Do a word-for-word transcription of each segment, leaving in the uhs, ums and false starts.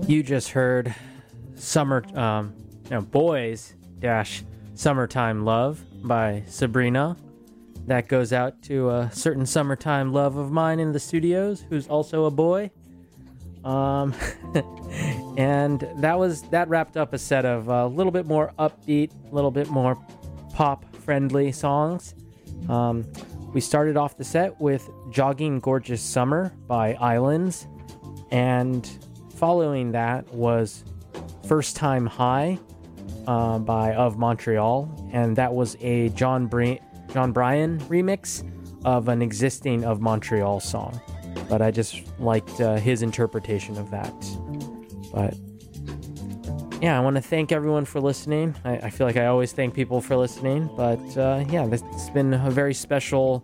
You just heard Summer, um, no, Boys dash Summertime Love by Sabrina. That goes out to a certain summertime love of mine in the studios, who's also a boy. Um, and that was, that wrapped up a set of a little bit more upbeat, a little bit more pop-friendly songs. Um, we started off the set with Jogging Gorgeous Summer by Islands, and following that was First Time High uh, by Of Montreal, and that was a John, Bri- John Bryan remix of an existing Of Montreal song. But I just liked uh, his interpretation of that. But yeah, I want to thank everyone for listening. I, I feel like I always thank people for listening, but uh, yeah, this, it's been a very special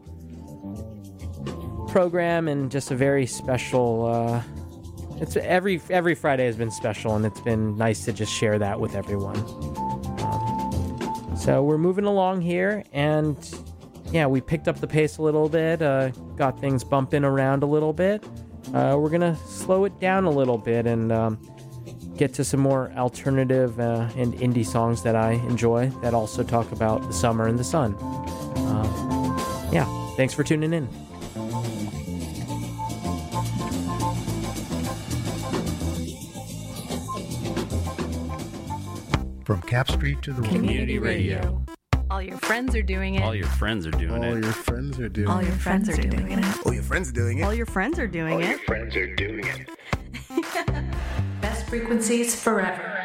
program and just a very special. Uh, it's every every Friday has been special, and it's been nice to just share that with everyone. Um, so we're moving along here, and yeah, we picked up the pace a little bit, uh, got things bumping around a little bit. Uh, we're gonna slow it down a little bit and um, get to some more alternative uh, and indie songs that I enjoy that also talk about the summer and the sun. Uh, yeah, thanks for tuning in. From Cap Street to the world. Community Radio. All your friends are doing it. All your friends are doing All it. your friends are doing All your it. friends are doing it. All your friends are doing it. All your friends are doing All it. your friends are doing it. Best frequencies forever.